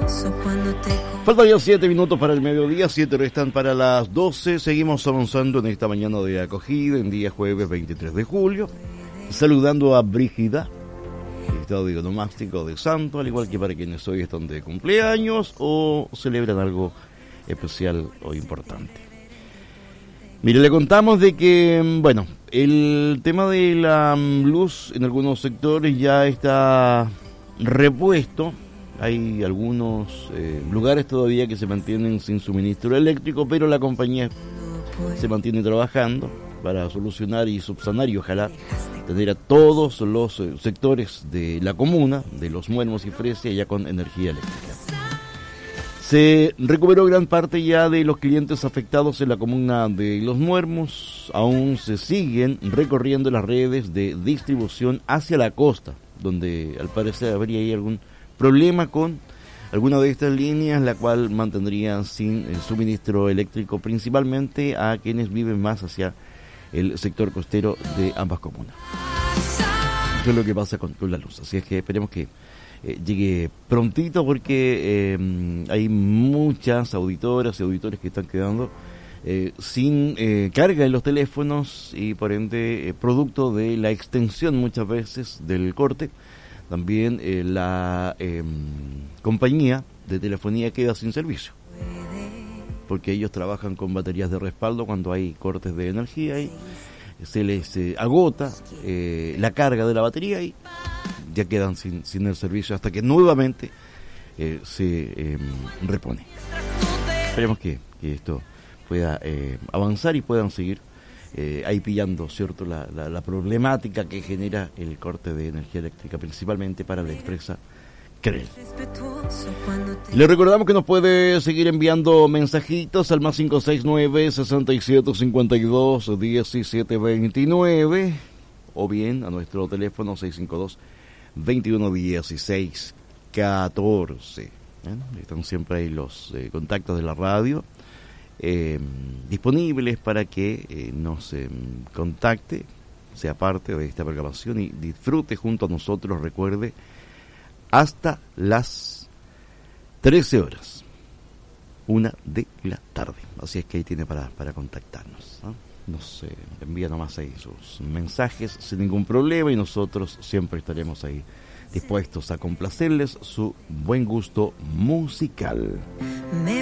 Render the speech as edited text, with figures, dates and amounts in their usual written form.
Faltan ya 7 minutos para el mediodía, 7 restan para las 12. Seguimos avanzando en esta mañana de acogida, en día jueves 23 de julio. Saludando a Brígida, estado diagnomástico de santo, al igual que para quienes hoy están de cumpleaños o celebran algo especial o importante. Mire, le contamos de que, bueno, el tema de la luz en algunos sectores ya está repuesto. Hay algunos lugares todavía que se mantienen sin suministro eléctrico, pero la compañía se mantiene trabajando para solucionar y subsanar y ojalá tener a todos los sectores de la comuna, de Los Muermos y Fresia, ya con energía eléctrica. Se recuperó gran parte ya de los clientes afectados en la comuna de Los Muermos. Aún se siguen recorriendo las redes de distribución hacia la costa, donde al parecer habría ahí algún problema con alguna de estas líneas, la cual mantendría sin el suministro eléctrico principalmente a quienes viven más hacia el sector costero de ambas comunas. Eso es lo que pasa con la luz, así es que esperemos que llegue prontito porque hay muchas auditoras y auditores que están quedando sin carga en los teléfonos y por ende producto de la extensión muchas veces del corte. También la compañía de telefonía queda sin servicio porque ellos trabajan con baterías de respaldo cuando hay cortes de energía y se les agota la carga de la batería y ya quedan sin el servicio hasta que nuevamente se repone. Esperemos que esto pueda avanzar y puedan seguir ahí pillando, ¿cierto?, la problemática que genera el corte de energía eléctrica, principalmente para la empresa CREL. Le recordamos que nos puede seguir enviando mensajitos al más 569-6752-1729 o bien a nuestro teléfono 652-2116-14. Están siempre ahí los contactos de la radio disponibles para que nos contacte, sea parte de esta programación y disfrute junto a nosotros, recuerde, hasta las 13 horas, 1 de la tarde. Así es que ahí tiene para contactarnos, ¿no? Nos envía nomás ahí sus mensajes sin ningún problema y nosotros siempre estaremos ahí dispuestos a complacerles su buen gusto musical.